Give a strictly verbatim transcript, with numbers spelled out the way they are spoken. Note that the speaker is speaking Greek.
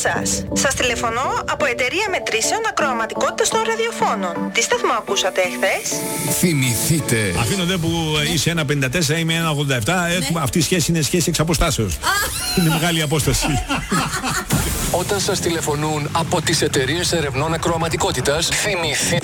σας. Σας τηλεφωνώ από εταιρεία μετρήσεων ακροαματικότητας των ραδιοφώνων. Τι σταθμό ακούσατε εχθές? Θυμηθείτε. Αφήνω δε που ναι. είσαι ένα πενήντα τέσσερα, είμαι ένα ογδόντα επτά. Ναι. Αυτή η σχέση είναι σχέση εξ αποστάσεως. Είναι μεγάλη απόσταση. Όταν σας τηλεφωνούν από τις εταιρείες ερευνών ακροαματικότητας, θυμηθείτε.